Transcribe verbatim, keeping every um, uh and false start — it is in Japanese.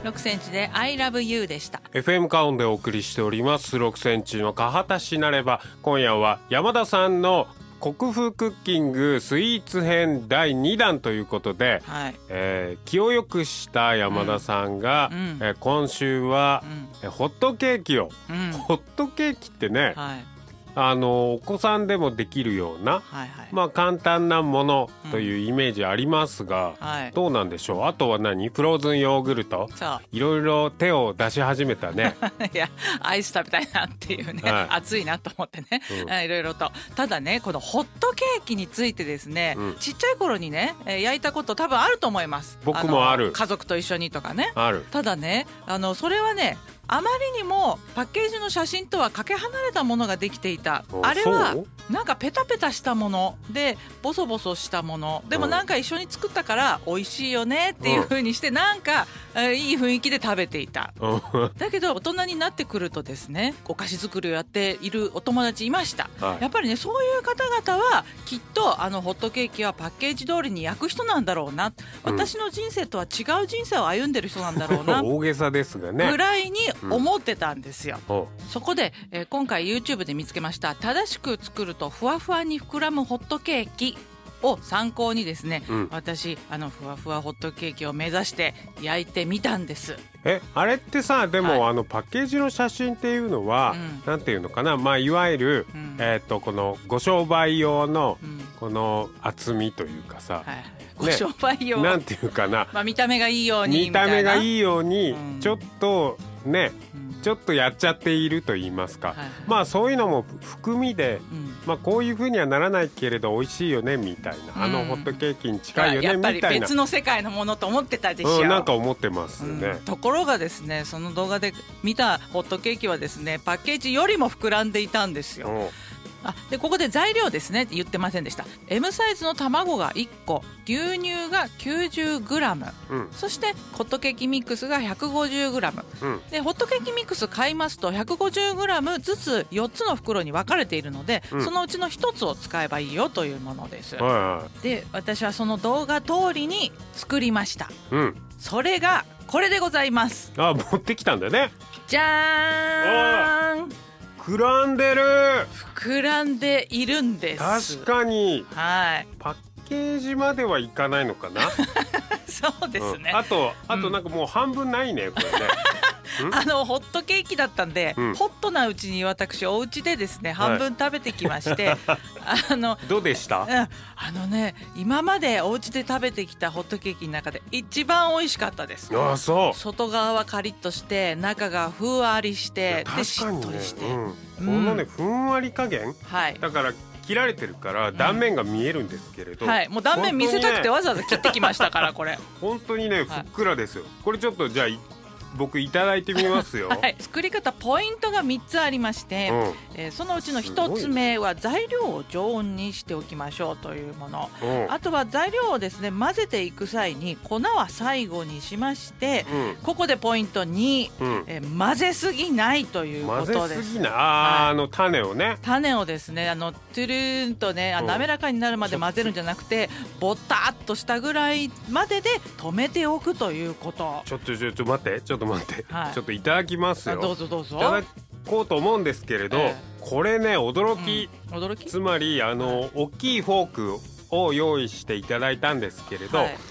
ろくセンチで I love you でした。 エフエム カウンでお送りしておりますろくセンチのカハタしなれば。今夜は山田さんの国風クッキングスイーツ編だいにだんということで、はい、えー、気をよくした山田さんが、うん、えー、今週は、うん、ホットケーキを、うん、ホットケーキってね、はい、あのお子さんでもできるような、はいはい、まあ簡単なものというイメージありますが、うん、はい、どうなんでしょう。あとは何、フローズンヨーグルト、いろいろ手を出し始めたねいやアイス食べたいなっていうね、はい、暑いなと思ってね、うん、いろいろと。ただね、このホットケーキについてですね、うん、ちっちゃい頃にね焼いたこと多分あると思います。 僕もある。 家族と一緒にとかね、 ある。 ただね、あのそれはね、あまりにもパッケージの写真とはかけ離れたものができていた。あれはなんかペタペタしたもので、ボソボソしたものでもなんか一緒に作ったから美味しいよねっていう風にして、なんかいい雰囲気で食べていた。だけど大人になってくるとですね、お菓子作りをやっているお友達いました、はい、やっぱりね、そういう方々はきっとあのホットケーキはパッケージ通りに焼く人なんだろうな、私の人生とは違う人生を歩んでる人なんだろうな大げさですがねぐらいに思ってたんですよ、うん、そこで、えー、今回 YouTube で見つけました正しく作るとふわふわに膨らむホットケーキを参考にですね、うん、私あのふわふわホットケーキを目指して焼いてみたんです。 え、あれってさ、でも、はい、あのパッケージの写真っていうのは、うん、なんていうのかな、まあいわゆる、うん、えー、とこのご商売用の、うん、この厚みというかさ、はい、ね、 ご商売用なんていうかな、 まあ、見た目がいいように見た目がいいように、うん、ちょっとね、うん、ちょっとやっちゃっていると言いますか、はいはい、まあそういうのも含みで、うん、まあこういう風にはならないけれど美味しいよねみたいな、あのホットケーキに近いよねみたいな、 やっぱり別の世界のものと思ってたでしょ、 うん、なんか思ってますね、 うん、ところがですね、その動画で見たホットケーキはですね、パッケージよりも膨らんでいたんですよ。あでここで材料ですねって言ってませんでした。 M サイズの卵がいっこ、牛乳が きゅうじゅうグラム、うん、そしてホットケーキミックスが ひゃくごじゅうグラム、うん、でホットケーキミックス買いますと ひゃくごじゅうグラム ずつよっつの袋に分かれているので、うん、そのうちのひとつを使えばいいよというものです、はいはい、で私はその動画通りに作りました、うん、それがこれでございます。 あ、持ってきたんだね。 じゃーん、 膨らんでる。 膨らんでいるんです。 確かに、 はい、 パッケージまではいかないのかなそうですね、 うん、あとあとなんかもう半分ないね、これねあのホットケーキだったんで、うん、ホットなうちに私お家でですね半分食べてきまして、はい、あのどうでした？ うん、あのね、今までお家で食べてきたホットケーキの中で一番美味しかったです。 ああ、そう。 外側はカリッとして中がふわりして、でしっとりして、うん、 このね、ふんわり加減、はい、だから切られてるから断面が見えるんですけれど、 うん、はい、もう断面見せたくてわざわざ切ってきましたからこれ本当にねふっくらですよ、はい、これちょっとじゃあ僕いただいてみますよ、 はい、作り方ポイントがみっつありまして、うん、えー、そのうちのひとつめは材料を常温にしておきましょうというもの、うん、あとは材料をですね混ぜていく際に粉は最後にしまして、うん、ここでポイントに、うん、えー、混ぜすぎないということです。 混ぜすぎない、あ、はい、あの種をね種をですね、あのトゥルーンとね、滑らかになるまで混ぜるんじゃなくて、ボタっとしたぐらいまでで止めておくということ。 ちょっとちょっと待ってちょっと待って、はい、ちょっといただきますよ。 どうぞどうぞ。 いただこうと思うんですけれど、えー、これね驚き、うん、驚き、つまりあの、はい、大きいフォークを用意していただいたんですけれど、はい、